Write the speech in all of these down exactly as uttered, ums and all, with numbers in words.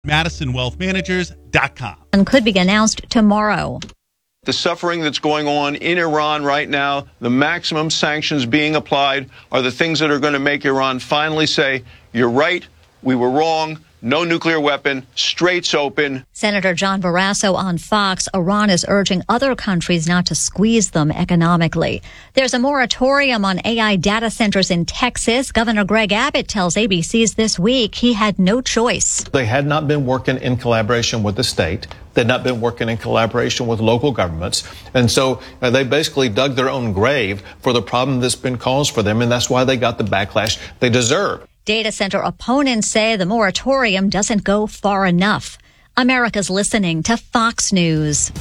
Madison Wealth Managers dot com. And could be announced tomorrow. The suffering that's going on in Iran right now, the maximum sanctions being applied, are the things that are going to make Iran finally say, you're right, we were wrong, no nuclear weapon, straits open. Senator John Barrasso on Fox. Iran is urging other countries not to squeeze them economically. There's a moratorium on A I data centers in Texas. Governor Greg Abbott tells A B C's This Week he had no choice. They had not been working in collaboration with the state. They'd not been working in collaboration with local governments. And so uh, they basically dug their own grave for the problem that's been caused for them, and that's why they got the backlash they deserve. Data center opponents say the moratorium doesn't go far enough. America's listening to Fox News.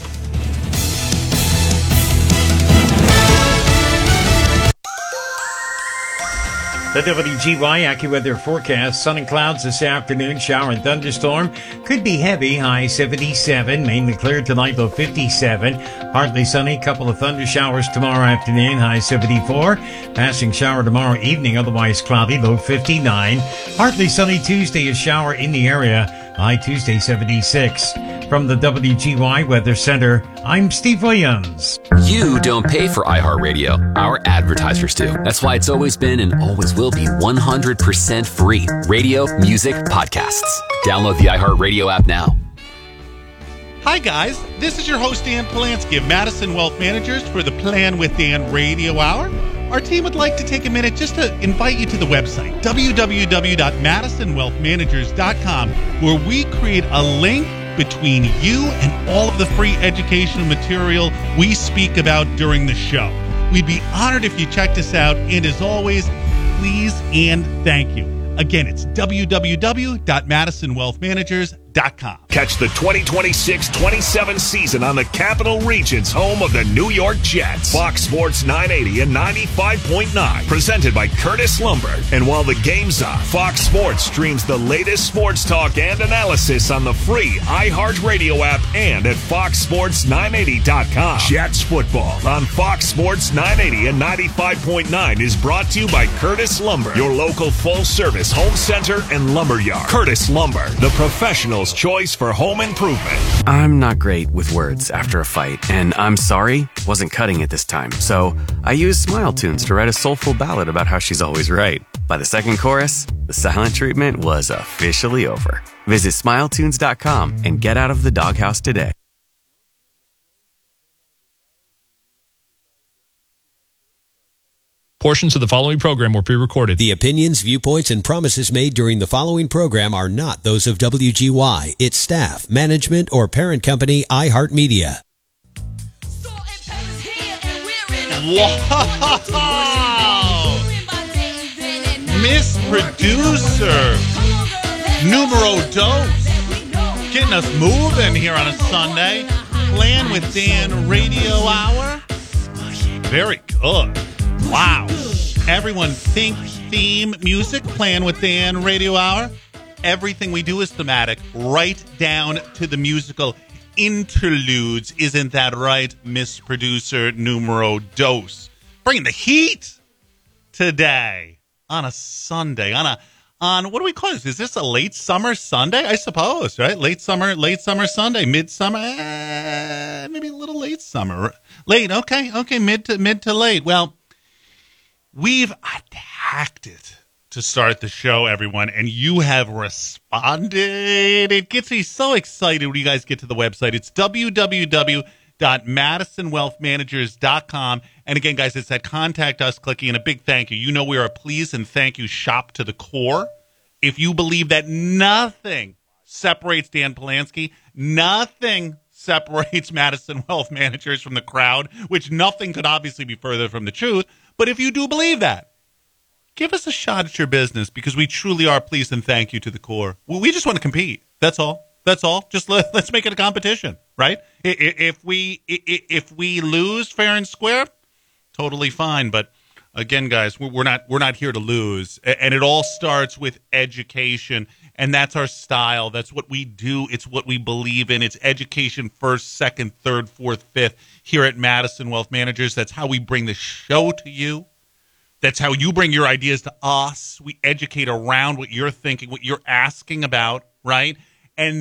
The W G Y AccuWeather forecast. Sun and clouds this afternoon. Shower and thunderstorm. Could be heavy. High seventy-seven. Mainly clear tonight, low fifty-seven. Partly sunny. Couple of thunder showers tomorrow afternoon. High seventy-four. Passing shower tomorrow evening. Otherwise cloudy. Low fifty-nine. Partly sunny Tuesday. A shower in the area. High Tuesday seventy-six. From the W G Y Weather Center, I'm Steve Williams. You don't pay for iHeartRadio. Our advertisers do. That's why it's always been and always will be one hundred percent free. Radio, music, podcasts. Download the iHeartRadio app now. Hi, guys. This is your host, Dan Polanski of Madison Wealth Managers for the Plan with Dan Radio Hour. Our team would like to take a minute just to invite you to the website, w w w dot madison wealth managers dot com, where we create a link between you and all of the free educational material we speak about during the show. We'd be honored if you checked us out, and as always, please and thank you. Again, it's w w w dot madison wealth managers dot com. Catch the twenty twenty-six twenty-seven season on the Capital Region's home of the New York Jets. Fox Sports nine eighty and ninety-five point nine. Presented by Curtis Lumber. And while the game's on, Fox Sports streams the latest sports talk and analysis on the free iHeartRadio app and at fox sports nine eighty dot com. Jets football on Fox Sports nine eighty and ninety-five point nine is brought to you by Curtis Lumber, your local full-service home center and lumberyard. Curtis Lumber, the professional's choice for home improvement. I'm not great with words after a fight, and I'm sorry wasn't cutting it this time. So I used Smile Tunes to write a soulful ballad about how she's always right. By the second chorus, the silent treatment was officially over. Visit smile tunes dot com and get out of the doghouse today. Portions of the following program were pre-recorded. The opinions, viewpoints, and promises made during the following program are not those of W G Y, its staff, management, or parent company, iHeartMedia. Wow! Miss Producer, numero dos, getting us moving here on a Sunday. Plan with Dan Radio Hour. Very good. Wow. Everyone think theme music, Plan with Dan Radio Hour. Everything we do is thematic, right down to the musical interludes. Isn't that right, Miss Producer numero dos? Bringing the heat today on a Sunday. On a, on, what do we call this? Is this a late summer Sunday? I suppose, right? Late summer, late summer Sunday, midsummer, eh, maybe a little late summer. Late, okay, okay, mid to, mid to late. Well, we've attacked it to start the show, everyone, and you have responded. It gets me so excited when you guys get to the website. It's w w w dot madison wealth managers dot com. And again, guys, it's that contact us clicking, and a big thank you. You know we are a please and thank you shop to the core. If you believe that nothing separates Dan Polanski, nothing separates Madison Wealth Managers from the crowd, which nothing could obviously be further from the truth. But if you do believe that, give us a shot at your business, because we truly are pleased and thank you to the core. We just want to compete. That's all. That's all. Just let, let's make it a competition, right? If we if we lose fair and square, totally fine. But again, guys, we're not we're not here to lose, and it all starts with education, and that's our style. That's what we do. It's what we believe in. It's education first, second, third, fourth, fifth here at Madison Wealth Managers. That's how we bring the show to you. That's how you bring your ideas to us. We educate around what you're thinking, what you're asking about, right? and